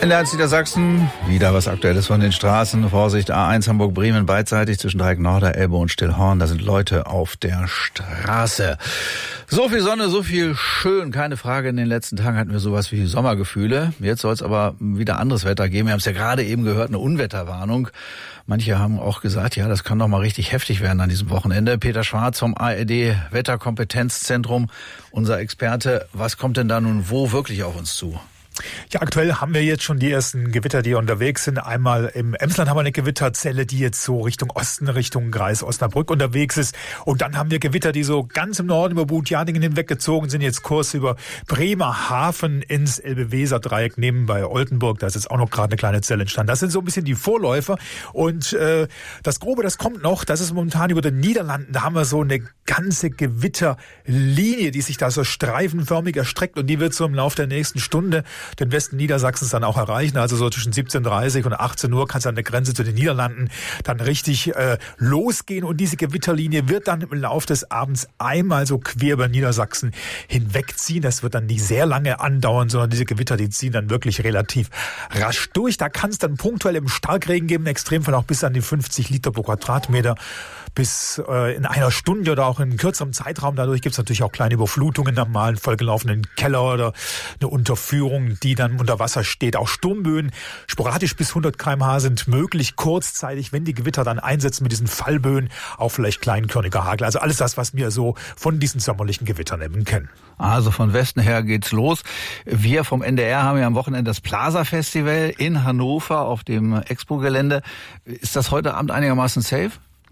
NDR Niedersachsen, wieder was Aktuelles von den Straßen. Vorsicht, A1 Hamburg-Bremen beidseitig zwischen Dreieck-Norder, Elbe und Stillhorn. Da sind Leute auf der Straße. So viel Sonne, so viel schön, keine Frage. In den letzten Tagen hatten wir sowas wie Sommergefühle. Jetzt soll es aber wieder anderes Wetter geben. Wir haben es ja gerade eben gehört, eine Unwetterwarnung. Manche haben auch gesagt, ja, das kann doch mal richtig heftig werden an diesem Wochenende. Peter Schwarz vom ARD Wetterkompetenzzentrum, unser Experte. Was kommt denn da nun wo wirklich auf uns zu? Ja, aktuell haben wir jetzt schon die ersten Gewitter, die unterwegs sind. Einmal im Emsland haben wir eine Gewitterzelle, die jetzt so Richtung Osten, Richtung Kreis Osnabrück unterwegs ist. Und dann haben wir Gewitter, die so ganz im Norden über Butjadingen hinweggezogen sind. Jetzt Kurs über Bremerhaven ins Elbe-Weser-Dreieck neben bei Oldenburg. Da ist jetzt auch noch gerade eine kleine Zelle entstanden. Das sind so ein bisschen die Vorläufer. Und das Grobe, das kommt noch. Das ist momentan über den Niederlanden. Da haben wir so eine ganze Gewitterlinie, die sich da so streifenförmig erstreckt. Und die wird so im Laufe der nächsten Stunde den Westen Niedersachsens dann auch erreichen. Also so zwischen 17:30 und 18 Uhr kann es an der Grenze zu den Niederlanden dann richtig losgehen. Und diese Gewitterlinie wird dann im Laufe des Abends einmal so quer über Niedersachsen hinwegziehen. Das wird dann nicht sehr lange andauern, sondern diese Gewitter, die ziehen dann wirklich relativ rasch durch. Da kann es dann punktuell im Starkregen geben, im Extremfall auch bis an die 50 Liter pro Quadratmeter. Bis in einer Stunde oder auch in kürzerem Zeitraum. Dadurch gibt es natürlich auch kleine Überflutungen am mal, einen vollgelaufenen Keller oder eine Unterführung, die dann unter Wasser steht. Auch Sturmböen, sporadisch bis 100 km/h sind möglich, kurzzeitig, wenn die Gewitter dann einsetzen mit diesen Fallböen, auch vielleicht kleinkörniger Hagel. Also alles das, was wir so von diesen sommerlichen Gewittern eben kennen. Also von Westen her geht's los. Wir vom NDR haben ja am Wochenende das Plaza-Festival in Hannover auf dem Expo-Gelände. Ist das heute Abend einigermaßen safe?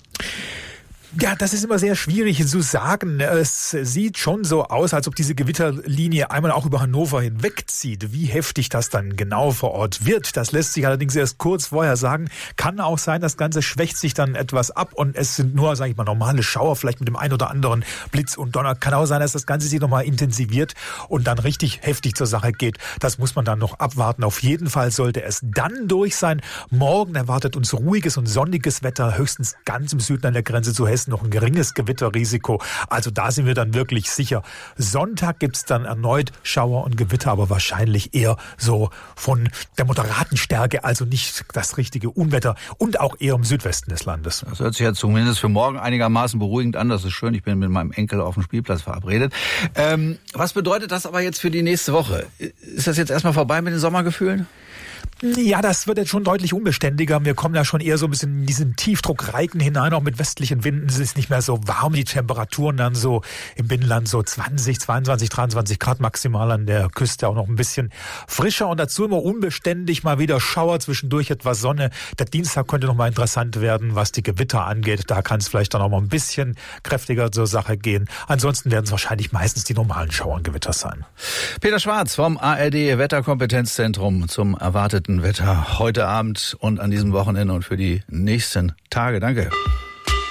Ja, das ist immer sehr schwierig zu sagen. Es sieht schon so aus, als ob diese Gewitterlinie einmal auch über Hannover hinwegzieht. Wie heftig das dann genau vor Ort wird, das lässt sich allerdings erst kurz vorher sagen. Kann auch sein, das Ganze schwächt sich dann etwas ab und es sind nur, sage ich mal, normale Schauer, vielleicht mit dem ein oder anderen Blitz und Donner. Kann auch sein, dass das Ganze sich nochmal intensiviert und dann richtig heftig zur Sache geht. Das muss man dann noch abwarten. Auf jeden Fall sollte es dann durch sein. Morgen erwartet uns ruhiges und sonniges Wetter, höchstens ganz im Süden an der Grenze zu Hessen noch ein geringes Gewitterrisiko. Also da sind wir dann wirklich sicher. Sonntag gibt's dann erneut Schauer und Gewitter, aber wahrscheinlich eher so von der moderaten Stärke, also nicht das richtige Unwetter und auch eher im Südwesten des Landes. Das hört sich ja zumindest für morgen einigermaßen beruhigend an. Das ist schön. Ich bin mit meinem Enkel auf dem Spielplatz verabredet. Was bedeutet das aber jetzt für die nächste Woche? Ist das jetzt erstmal vorbei mit den Sommergefühlen? Ja, das wird jetzt schon deutlich unbeständiger. Wir kommen ja schon eher so ein bisschen in diesen Tiefdruckreigen hinein, auch mit westlichen Winden. Es ist nicht mehr so warm, die Temperaturen dann so im Binnenland so 20, 22, 23 Grad maximal, an der Küste auch noch ein bisschen frischer und dazu immer unbeständig, mal wieder Schauer, zwischendurch etwas Sonne. Der Dienstag könnte noch mal interessant werden, was die Gewitter angeht. Da kann es vielleicht dann auch mal ein bisschen kräftiger zur Sache gehen. Ansonsten werden es wahrscheinlich meistens die normalen Schauer und Gewitter sein. Peter Schwarz vom ARD Wetterkompetenzzentrum zum erwarteten Wetter heute Abend und an diesem Wochenende und für die nächsten Tage. Danke.